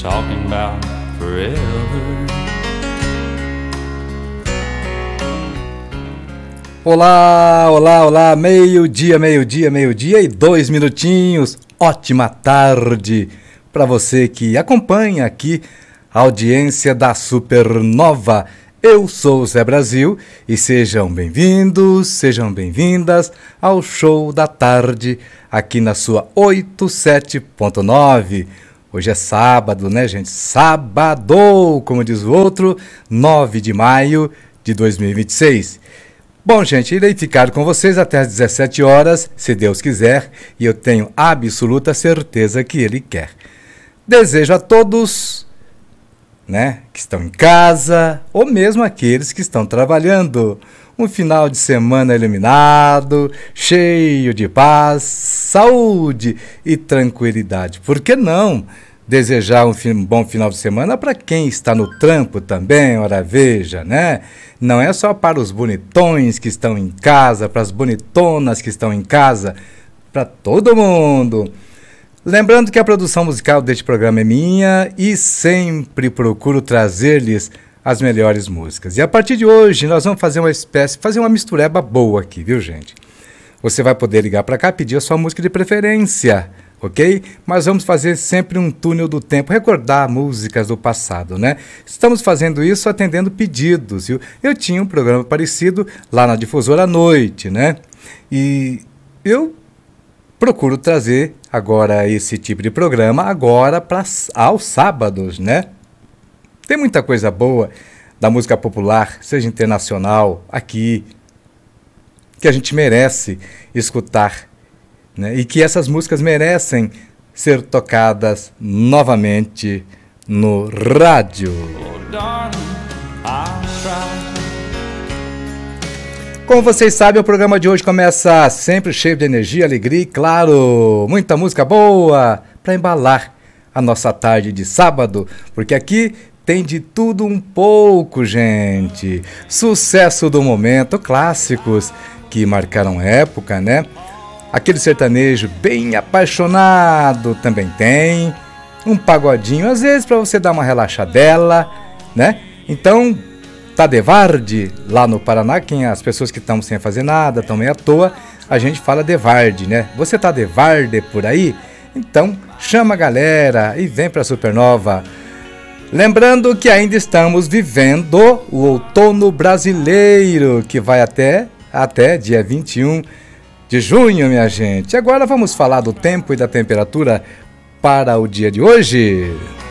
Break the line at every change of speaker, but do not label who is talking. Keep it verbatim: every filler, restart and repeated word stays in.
talking about forever.
Olá, olá, olá, meio-dia, meio-dia, meio-dia e dois minutinhos. Ótima tarde para você que acompanha aqui a audiência da Supernova. Eu sou o Zé Brasil e sejam bem-vindos, sejam bem-vindas ao show da tarde aqui na sua oitenta e sete ponto nove. Hoje é sábado, né, gente? Sábado, como diz o outro, nove de maio de dois mil e vinte e seis. Bom, gente, irei ficar com vocês até às dezessete horas, se Deus quiser, e eu tenho absoluta certeza que Ele quer. Desejo a todos, né, que estão em casa, ou mesmo aqueles que estão trabalhando, um final de semana iluminado, cheio de paz, saúde e tranquilidade. Por que não desejar um, um bom final de semana para quem está no trampo também? Ora, veja, né? Não é só para os bonitões que estão em casa, para as bonitonas que estão em casa, para todo mundo. Lembrando que a produção musical deste programa é minha e sempre procuro trazer-lhes as melhores músicas. E a partir de hoje nós vamos fazer uma espécie, fazer uma mistureba boa aqui, viu, gente? Você vai poder ligar para cá e pedir a sua música de preferência, ok? Mas vamos fazer sempre um túnel do tempo, recordar músicas do passado, né? Estamos fazendo isso atendendo pedidos, viu? Eu tinha um programa parecido lá na Difusora à noite, né? E eu procuro trazer agora esse tipo de programa agora para aos sábados, né? Tem muita coisa boa da música popular, seja internacional, aqui, que a gente merece escutar, né? E que essas músicas merecem ser tocadas novamente no rádio. Como vocês sabem, o programa de hoje começa sempre cheio de energia, alegria e, claro, muita música boa para embalar a nossa tarde de sábado, porque aqui tem de tudo um pouco, gente. Sucesso do momento, clássicos que marcaram época, né? Aquele sertanejo bem apaixonado também tem. Um pagodinho, às vezes, para você dar uma relaxadela, né? Então, tá de varde lá no Paraná, quem as pessoas que estão sem fazer nada, estão meio à toa, a gente fala de varde, né? Você tá de varde por aí? Então, chama a galera e vem pra Supernova. Lembrando que ainda estamos vivendo o outono brasileiro, que vai até, até dia vinte e um de junho, minha gente. Agora vamos falar do tempo e da temperatura para o dia de hoje.